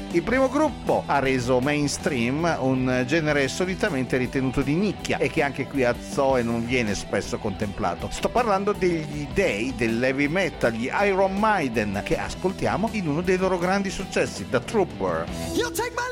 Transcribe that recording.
Il primo gruppo ha reso mainstream un genere solitamente ritenuto di nicchia e che anche qui a Zoe non viene spesso contemplato. Sto parlando degli dei dell'heavy metal, gli Iron Maiden, che ascoltiamo in uno dei loro grandi successi, The Trooper.